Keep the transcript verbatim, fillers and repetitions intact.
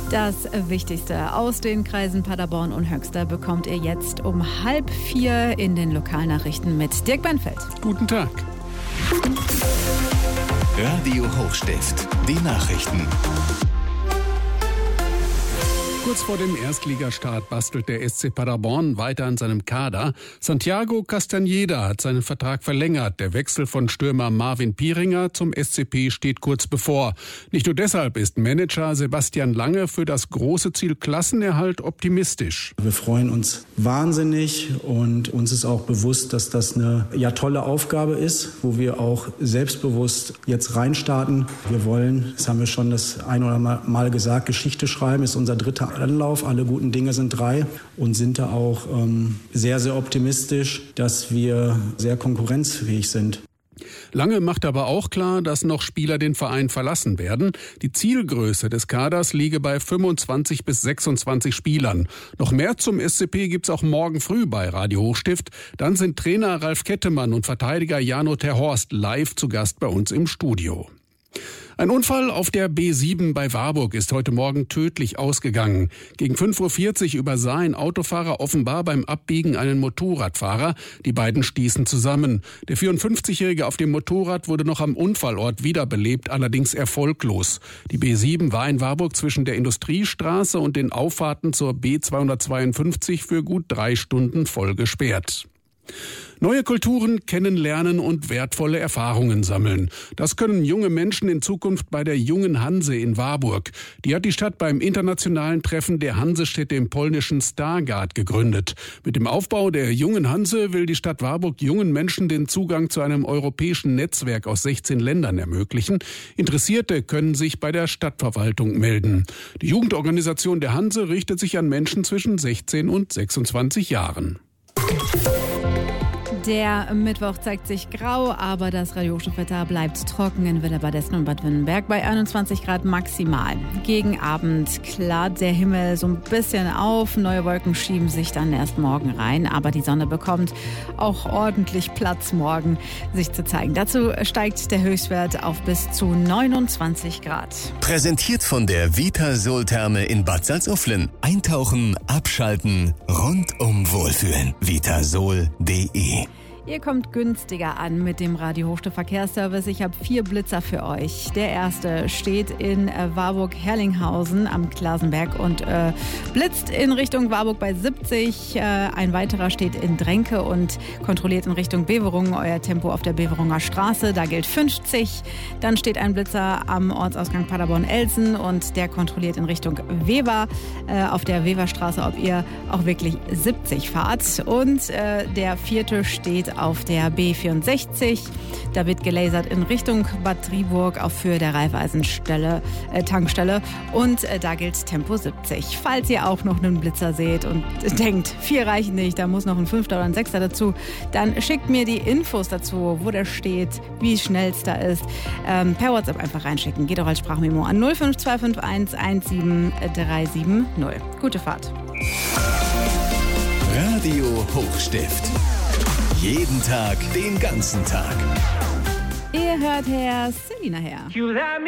Das Wichtigste aus den Kreisen Paderborn und Höxter bekommt ihr jetzt um halb vier in den Lokalnachrichten mit Dirk Beinfeld. Guten Tag. Radio Hochstift, die Nachrichten. Kurz vor dem Erstligastart bastelt der S C Paderborn weiter an seinem Kader. Santiago Castañeda hat seinen Vertrag verlängert. Der Wechsel von Stürmer Marvin Pieringer zum S C P steht kurz bevor. Nicht nur deshalb ist Manager Sebastian Lange für das große Ziel Klassenerhalt optimistisch. Wir freuen uns wahnsinnig und uns ist auch bewusst, dass das eine ja, tolle Aufgabe ist, wo wir auch selbstbewusst jetzt reinstarten. Wir wollen, das haben wir schon das ein oder mal gesagt, Geschichte schreiben ist unser dritter Anlauf. Alle guten Dinge sind drei und sind da auch ähm, sehr, sehr optimistisch, dass wir sehr konkurrenzfähig sind. Lange macht aber auch klar, dass noch Spieler den Verein verlassen werden. Die Zielgröße des Kaders liege bei fünfundzwanzig bis sechsundzwanzig Spielern. Noch mehr zum S C P gibt's auch morgen früh bei Radio Hochstift. Dann sind Trainer Ralf Kettemann und Verteidiger Jano Terhorst live zu Gast bei uns im Studio. Ein Unfall auf der B sieben bei Warburg ist heute Morgen tödlich ausgegangen. Gegen fünf Uhr vierzig übersah ein Autofahrer offenbar beim Abbiegen einen Motorradfahrer. Die beiden stießen zusammen. Der vierundfünfzigjährige auf dem Motorrad wurde noch am Unfallort wiederbelebt, allerdings erfolglos. Die B sieben war in Warburg zwischen der Industriestraße und den Auffahrten zur B zweihundertzweiundfünfzig für gut drei Stunden voll gesperrt. Neue Kulturen kennenlernen und wertvolle Erfahrungen sammeln. Das können junge Menschen in Zukunft bei der Jungen Hanse in Warburg. Die hat die Stadt beim internationalen Treffen der Hansestädte im polnischen Stargard gegründet. Mit dem Aufbau der Jungen Hanse will die Stadt Warburg jungen Menschen den Zugang zu einem europäischen Netzwerk aus sechzehn Ländern ermöglichen. Interessierte können sich bei der Stadtverwaltung melden. Die Jugendorganisation der Hanse richtet sich an Menschen zwischen sechzehn und sechsundzwanzig Jahren. Der Mittwoch zeigt sich grau, aber das Radiohochstiftwetter bleibt trocken in Willebadessen und Bad Wünnenberg bei einundzwanzig Grad maximal. Gegen Abend klart der Himmel so ein bisschen auf, neue Wolken schieben sich dann erst morgen rein, aber die Sonne bekommt auch ordentlich Platz morgen sich zu zeigen. Dazu steigt der Höchstwert auf bis zu neunundzwanzig Grad. Präsentiert von der Vitasol-Therme in Bad Salzuflen. Eintauchen, abschalten, rundum wohlfühlen. vitasol punkt de. Ihr kommt günstiger an mit dem Radio Hochstift Verkehrsservice. Ich habe vier Blitzer für euch. Der erste steht in äh, Warburg-Herlinghausen am Klasenberg und äh, blitzt in Richtung Warburg bei siebzig. Äh, ein weiterer steht in Dränke und kontrolliert in Richtung Beverungen euer Tempo auf der Beverunger Straße. Da gilt fünfzig. Dann steht ein Blitzer am Ortsausgang Paderborn-Elsen und der kontrolliert in Richtung Wever äh, auf der Weverstraße, ob ihr auch wirklich siebzig fahrt. Und äh, der vierte steht auf der B vierundsechzig. Da wird gelasert in Richtung Bad Driburg auf Höhe der Raiffeisenstelle, äh, Tankstelle. Und äh, da gilt Tempo siebzig. Falls ihr auch noch einen Blitzer seht und denkt, vier reichen nicht, da muss noch ein Fünfter oder ein Sechster dazu, dann schickt mir die Infos dazu, wo der steht, wie schnell es da ist. Ähm, per WhatsApp einfach reinschicken. Geht auch als Sprachmemo an null fünf zwei fünf eins eins sieben drei sieben null. Gute Fahrt. Radio Hochstift. Jeden Tag, den ganzen Tag. Ihr hört Herr Selina her.